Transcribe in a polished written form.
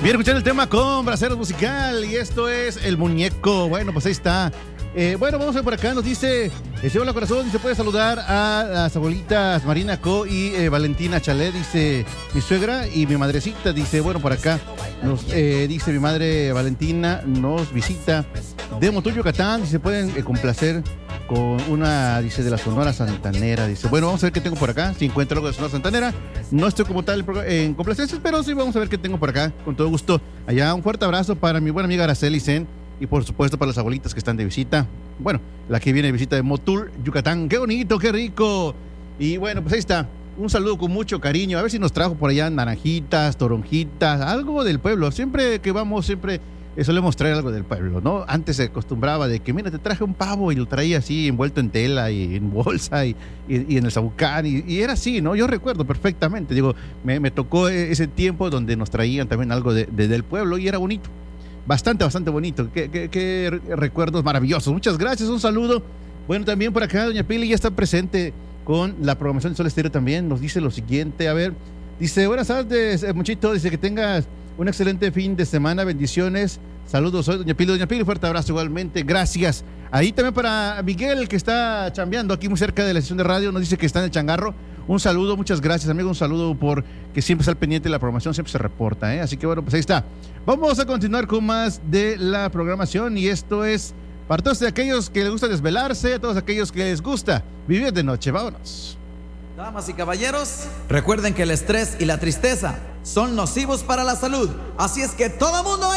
Bien, escuchando el tema con Braceros Musical y esto es El Muñeco. Bueno, pues ahí está. Bueno, vamos a ver por acá, nos dice hola corazón, dice, puede saludar a las abuelitas Marina Co y Valentina Chalet, dice mi suegra y mi madrecita, dice, bueno, por acá nos dice mi madre Valentina, nos visita de Motul, Yucatán, dice, pueden complacer con una, dice, de la Sonora Santanera, dice, bueno, vamos a ver qué tengo por acá, si encuentro algo de Sonora Santanera, no estoy como tal en complacencias, pero sí vamos a ver qué tengo por acá, con todo gusto. Allá un fuerte abrazo para mi buena amiga Araceli Sen. Y por supuesto para las abuelitas que están de visita. Bueno, la que viene de visita de Motul, Yucatán. ¡Qué bonito, qué rico! Y bueno, pues ahí está. Un saludo con mucho cariño. A ver si nos trajo por allá naranjitas, toronjitas, algo del pueblo. Siempre que vamos, siempre solemos traer algo del pueblo, ¿no? Antes se acostumbraba de que, mira, te traje un pavo y lo traía así envuelto en tela y en bolsa y en el sabucán. Y era así, ¿no? Yo recuerdo perfectamente. Digo, me tocó ese tiempo donde nos traían también algo del pueblo y era bonito. Bastante bonito. Qué recuerdos maravillosos. Muchas gracias, un saludo. Bueno, también por acá doña Pili ya está presente con la programación de Sol Estéreo también. Nos dice lo siguiente, a ver. Dice, buenas tardes, Muchito. Dice que tengas un excelente fin de semana. Bendiciones. Saludos, soy doña Pili. Doña Pili, fuerte abrazo igualmente. Gracias. Ahí también para Miguel, que está chambeando aquí muy cerca de la estación de radio. Nos dice que está en el changarro. Un saludo, muchas gracias, amigo. Un saludo por que siempre está al pendiente de la programación, siempre se reporta, ¿eh? Así que bueno, pues ahí está. Vamos a continuar con más de la programación y esto es para todos aquellos que les gusta desvelarse, a todos aquellos que les gusta vivir de noche. Vámonos. Damas y caballeros, recuerden que el estrés y la tristeza son nocivos para la salud. Así es que todo mundo